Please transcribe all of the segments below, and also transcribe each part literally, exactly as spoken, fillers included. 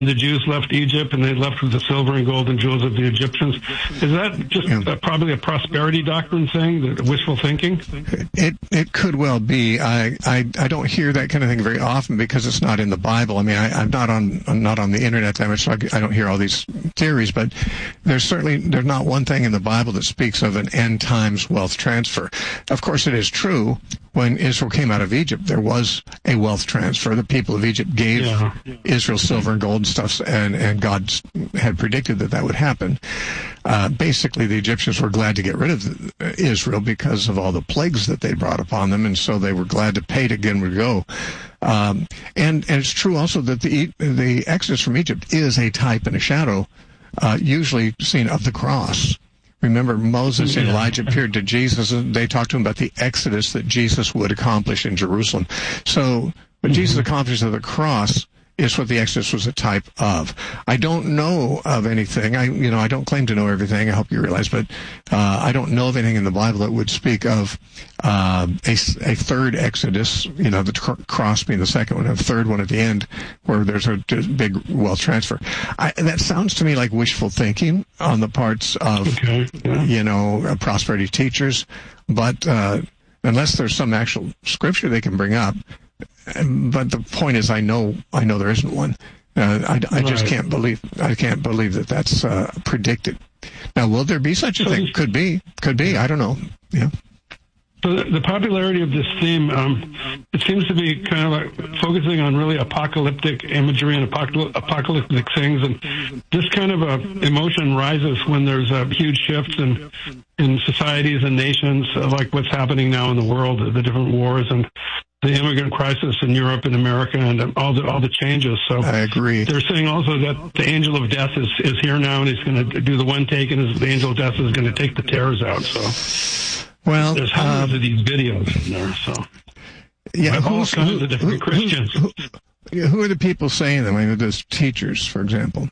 the Jews left Egypt and they left with the silver and gold and jewels of the Egyptians. Is that just yeah. uh, probably a prosperity doctrine thing, that wishful thinking? It it could well be. I, I I don't hear that kind of thing very often because it's not in the Bible. I mean, I, I'm not on I'm not on the internet that much, so I, I don't hear all these theories. But there's certainly there's not one thing in the Bible that speaks of an end times wealth transfer. Of course, it is true. When Israel came out of Egypt, there was a wealth transfer. The people of Egypt gave yeah. Israel silver and gold and stuff, and, and God had predicted that that would happen. Uh, basically, the Egyptians were glad to get rid of Israel because of all the plagues that they brought upon them, and so they were glad to pay to get them to go. Um, and, and it's true also that the the Exodus from Egypt is a type and a shadow, uh, usually seen of the cross. Remember, Moses and Elijah appeared to Jesus, and they talked to him about the exodus that Jesus would accomplish in Jerusalem. So what mm-hmm. Jesus accomplished at the cross is what the Exodus was a type of. I don't know of anything. I, you know, I don't claim to know everything. I hope you realize, but uh, I don't know of anything in the Bible that would speak of uh, a, a third Exodus. You know, the tr- cross being the second one, and a third one at the end, where there's a big wealth transfer. I, that sounds to me like wishful thinking on the parts of, okay. yeah. you know, uh, prosperity teachers. But uh, unless there's some actual scripture they can bring up. But the point is, I know, I know there isn't one. Uh, I, I right. just can't believe, I can't believe that that's uh, predicted. Now, will there be such a thing? Could be, could be. I don't know. Yeah. So the, the popularity of this theme, um, it seems to be kind of like focusing on really apocalyptic imagery and apocal- apocalyptic things, and this kind of a emotion rises when there's uh, huge shifts in in societies and nations, uh, like what's happening now in the world, the different wars and the immigrant crisis in Europe and America, and all the all the changes. So I agree. They're saying also that the angel of death is, is here now, and he's going to do the one take, and the angel of death is going to take the terrors out. So well, there's hundreds um, of these videos in there. So yeah, all who's, kinds who, of different who, Christians. Who, who, who are the people saying them? I mean, those teachers, for example.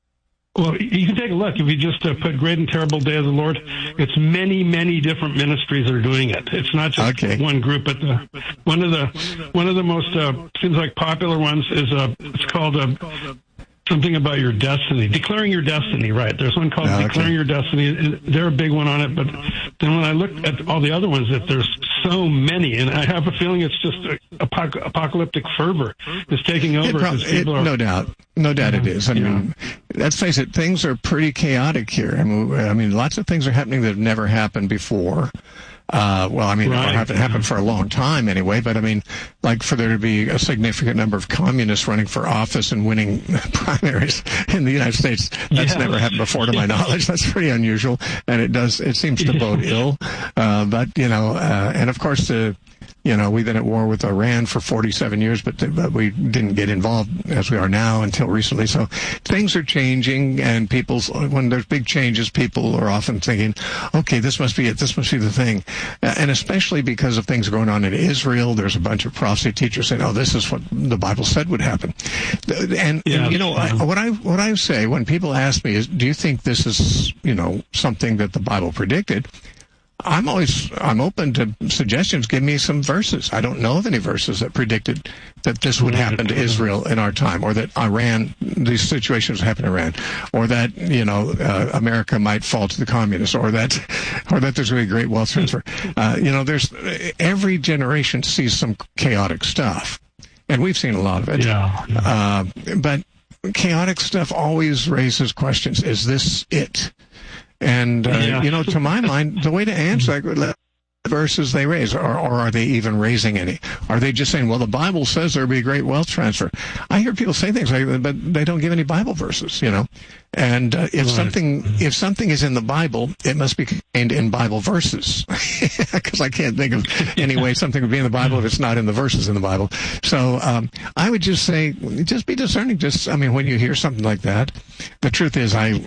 Well, you can take a look. If you just uh, put Great and Terrible Day of the Lord, it's many, many different ministries are doing it. It's not just okay. one group, but the, one of the one of the most uh, seems like popular ones is uh, it's called uh, something about your destiny, declaring your destiny. Right? There's one called oh, okay. Declaring Your Destiny. They're a big one on it, but then when I look at all the other ones, that there's so many, and I have a feeling it's just a, apoc- apocalyptic fervor is taking over. It prob- it, are, no doubt, no doubt, it is. I yeah. mean, let's face it, things are pretty chaotic here. I mean, I mean, lots of things are happening that have never happened before. Uh, well, I mean, right. it haven't happened for a long time anyway, but I mean, like for there to be a significant number of communists running for office and winning primaries in the United States, that's yes. never happened before to my knowledge. That's pretty unusual, and it does, it seems to bode ill. Uh, but, you know, uh, and of course, the, You know, we've been at war with Iran for forty-seven years, but, but we didn't get involved as we are now until recently. So things are changing, and people's, when there's big changes, people are often thinking, okay, this must be it. This must be the thing. And especially because of things going on in Israel, there's a bunch of prophecy teachers saying, oh, this is what the Bible said would happen. And, yes. and you know, I, what I, what I say when people ask me is, do you think this is, you know, something that the Bible predicted? I'm always, I'm open to suggestions. Give me some verses. I don't know of any verses that predicted that this would happen to Israel in our time, or that Iran, these situations would happen in Iran, or that, you know, uh, America might fall to the communists, or that, or that there's going to be a great wealth transfer. Uh, you know, there's, every generation sees some chaotic stuff, and we've seen a lot of it. Yeah. Uh, but chaotic stuff always raises questions. Is this it? And, uh, yeah. you know, to my mind, the way to answer that verses they raise, or, or are they even raising any? Are they just saying, well, the Bible says there'll be a great wealth transfer? I hear people say things like that, but they don't give any Bible verses, you know. And uh, if right. something if something is in the Bible, it must be contained in Bible verses, because I can't think of any way something would be in the Bible if it's not in the verses in the Bible. So um, I would just say, just be discerning. Just, I mean, when you hear something like that, the truth is, I.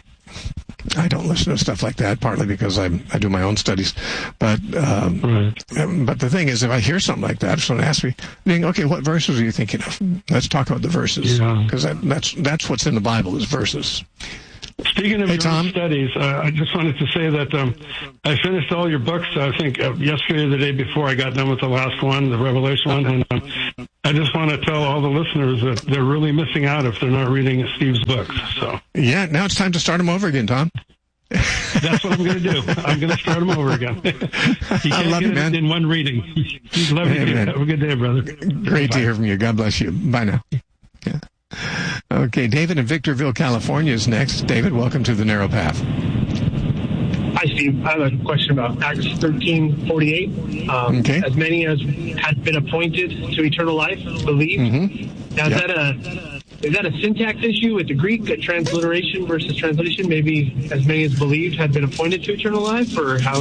I don't listen to stuff like that, partly because I I do my own studies. But um, right. but the thing is, if I hear something like that, if someone asks me, then, okay, what verses are you thinking of? Let's talk about the verses, because yeah. that, that's that's what's in the Bible is verses. Speaking of hey, your Tom. own studies, uh, I just wanted to say that um, I finished all your books, I think, uh, yesterday or the day before. I got done with the last one, the Revelation one, and um, I just want to tell all the listeners that they're really missing out if they're not reading Steve's books. So yeah, now it's time to start them over again, Tom. That's what I'm going to do. I'm going to start them over again. You can't I love get you, man. it in one reading. Love you. Amen. Have a good day, brother. Great Bye. to hear from you. God bless you. Bye now. Yeah. Okay, David in Victorville, California is next. David, welcome to the Narrow Path. Hi, Steve. I have a question about Acts thirteen forty-eight. Um, Okay. As many as had been appointed to eternal life believed. Mm-hmm. Now, is Yep. that a is that a syntax issue with the Greek, a transliteration versus translation? Maybe as many as believed had been appointed to eternal life, or how?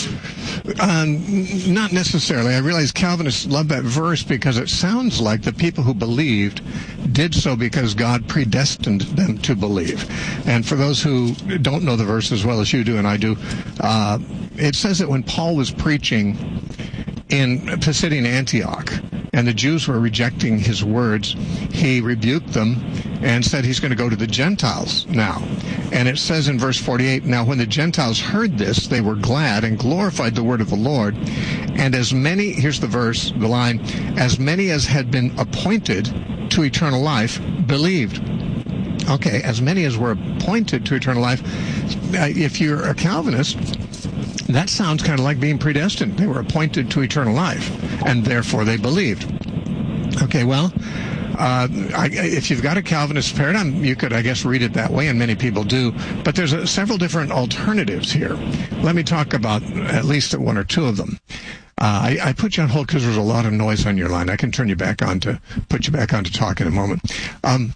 Um, not necessarily. I realize Calvinists love that verse because it sounds like the people who believed did so because God predestined them to believe. And for those who don't know the verse as well as you do and I do, uh, it says that when Paul was preaching in Pisidian Antioch, and the Jews were rejecting his words, he rebuked them and said he's going to go to the Gentiles now. And it says in verse forty-eight, now when the Gentiles heard this, they were glad and glorified the word of the Lord. And as many, here's the verse, the line, as many as had been appointed to eternal life believed. Okay, as many as were appointed to eternal life. Uh, if you're a Calvinist, that sounds kind of like being predestined. They were appointed to eternal life, and therefore they believed. Okay, well, uh, I, if you've got a Calvinist paradigm, you could, I guess, read it that way, and many people do. But there's a, several different alternatives here. Let me talk about at least one or two of them. Uh, I, I put you on hold because there's a lot of noise on your line. I can turn you back on to put you back on to talk in a moment. Um,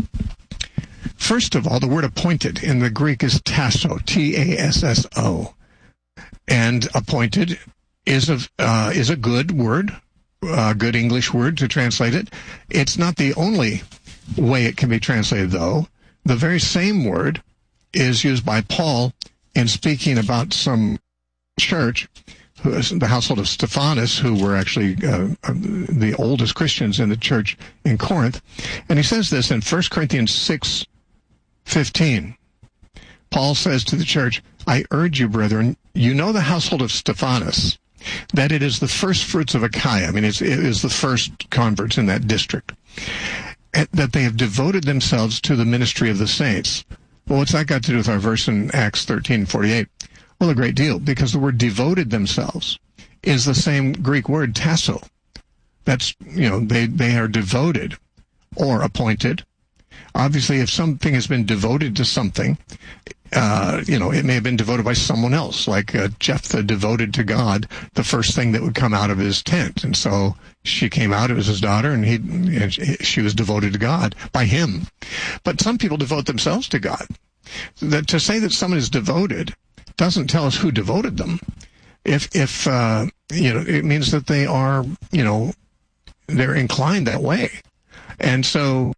first of all, the word appointed in the Greek is tasso, T A S S O. And appointed is a uh, is a good word, a good English word to translate it. It's not the only way it can be translated, though. The very same word is used by Paul in speaking about some church, who is the household of Stephanus, who were actually uh, the oldest Christians in the church in Corinth. And he says this in First Corinthians six fifteen. Paul says to the church, I urge you, brethren, you know the household of Stephanus, that it is the first fruits of Achaia. I mean, it's, it is the first converts in that district, and that they have devoted themselves to the ministry of the saints. Well, what's that got to do with our verse in Acts thirteen forty-eight? Well, a great deal, because the word devoted themselves is the same Greek word tasso. That's, you know, they, they are devoted or appointed. Obviously, if something has been devoted to something, uh, you know, it may have been devoted by someone else, like uh, Jephthah devoted to God the first thing that would come out of his tent. And so she came out, it was his daughter, and he, and she was devoted to God by him. But some people devote themselves to God. That, to say that someone is devoted doesn't tell us who devoted them. If, if uh, you know, it means that they are, you know, they're inclined that way. And so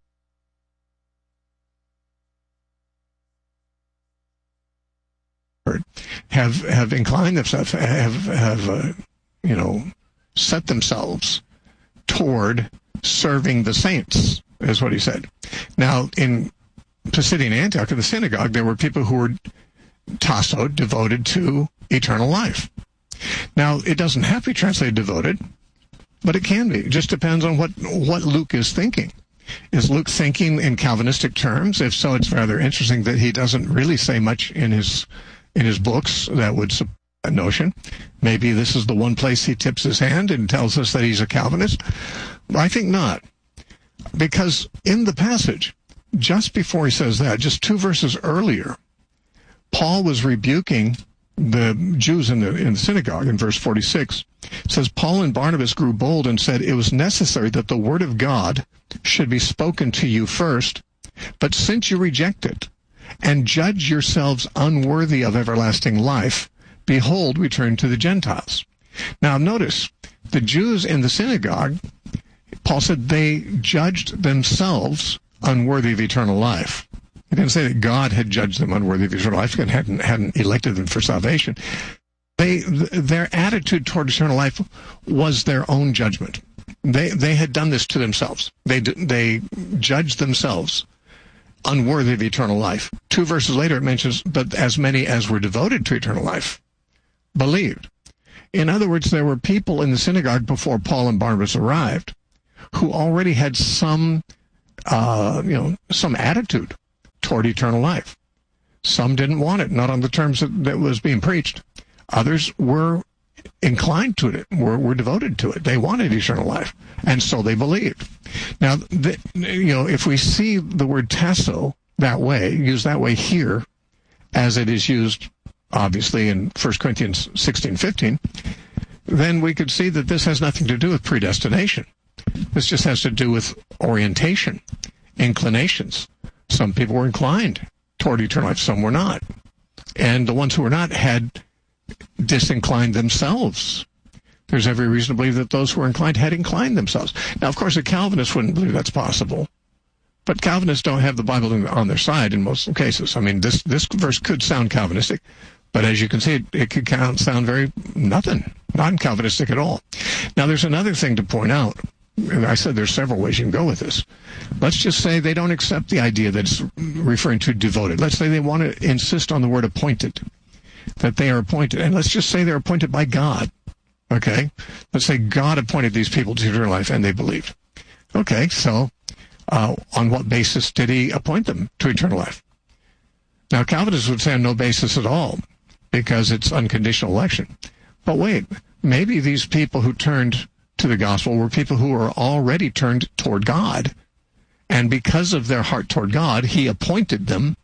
have have inclined themselves, have have uh, you know, set themselves toward serving the saints, is what he said. Now, in Pisidian Antioch, in the synagogue, there were people who were tasso, devoted to eternal life. Now, it doesn't have to be translated devoted, but it can be. It just depends on what what Luke is thinking. Is Luke thinking in Calvinistic terms? If so, it's rather interesting that he doesn't really say much in his in his books that would support that notion. Maybe this is the one place he tips his hand and tells us that he's a Calvinist. I think not. Because in the passage, just before he says that, just two verses earlier, Paul was rebuking the Jews in the, in the synagogue in verse forty-six. It says, Paul and Barnabas grew bold and said, it was necessary that the word of God should be spoken to you first, but since you reject it, and judge yourselves unworthy of everlasting life, behold, we turn to the Gentiles. Now, notice, the Jews in the synagogue, Paul said they judged themselves unworthy of eternal life. He didn't say that God had judged them unworthy of eternal life and hadn't, hadn't elected them for salvation. They, their attitude toward eternal life was their own judgment. They, they had done this to themselves. They, they judged themselves unworthy of eternal life. Two verses later it mentions, but as many as were devoted to eternal life believed. In other words, there were people in the synagogue before Paul and Barnabas arrived who already had some, uh, you know, some attitude toward eternal life. Some didn't want it, not on the terms that, that was being preached. Others were inclined to it, were, were devoted to it. They wanted eternal life, and so they believed. Now, the, you know, if we see the word tasso that way, used that way here, as it is used, obviously, in First Corinthians sixteen fifteen, then we could see that this has nothing to do with predestination. This just has to do with orientation, inclinations. Some people were inclined toward eternal life, some were not. And the ones who were not had disinclined themselves. There's every reason to believe that those who were inclined had inclined themselves. Now, of course, a Calvinist wouldn't believe that's possible. But Calvinists don't have the Bible on their side in most cases. I mean, this, this verse could sound Calvinistic, but as you can see, it, it could sound very nothing, non-Calvinistic at all. Now, there's another thing to point out. I said there's several ways you can go with this. Let's just say they don't accept the idea that it's referring to devoted. Let's say they want to insist on the word appointed, that they are appointed. And let's just say they're appointed by God, okay? Let's say God appointed these people to eternal life, and they believed. Okay, so uh, on what basis did he appoint them to eternal life? Now, Calvinists would say on no basis at all, because it's unconditional election. But wait, maybe these people who turned to the gospel were people who were already turned toward God, and because of their heart toward God, he appointed them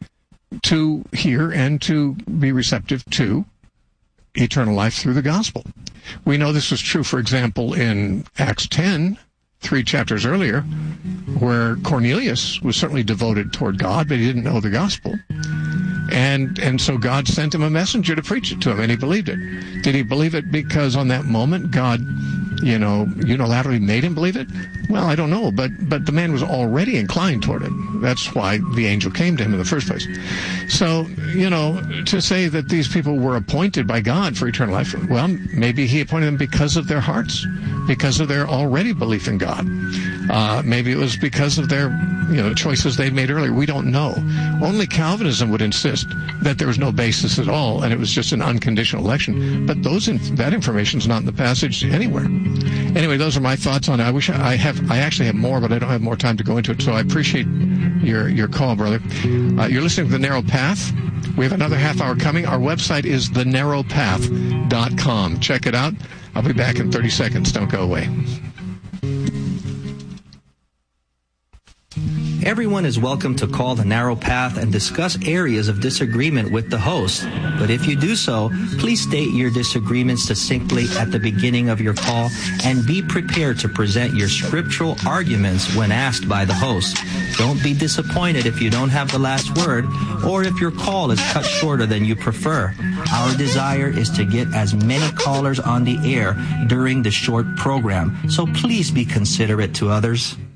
to hear and to be receptive to eternal life through the gospel. We know this was true, for example, in Acts ten, three chapters earlier, where Cornelius was certainly devoted toward God, but he didn't know the gospel. And and so God sent him a messenger to preach it to him, and he believed it. Did he believe it because on that moment God, you know, unilaterally made him believe it? Well, I don't know, but but the man was already inclined toward it. That's why the angel came to him in the first place. So, you know, to say that these people were appointed by God for eternal life, well, maybe he appointed them because of their hearts, because of their already belief in God. Uh, maybe it was because of their, you know, choices they'd made earlier. We don't know. Only Calvinism would insist that there was no basis at all, and it was just an unconditional election. But those in, that information is not in the passage anywhere. Anyway, those are my thoughts on it. I wish I have. I actually have more, but I don't have more time to go into it. So I appreciate your your call, brother. Uh, you're listening to The Narrow Path. We have another half hour coming. Our website is the narrow path dot com. Check it out. I'll be back in thirty seconds. Don't go away. Everyone is welcome to call The Narrow Path and discuss areas of disagreement with the host. But if you do so, please state your disagreements succinctly at the beginning of your call and be prepared to present your scriptural arguments when asked by the host. Don't be disappointed if you don't have the last word or if your call is cut shorter than you prefer. Our desire is to get as many callers on the air during the short program, so please be considerate to others.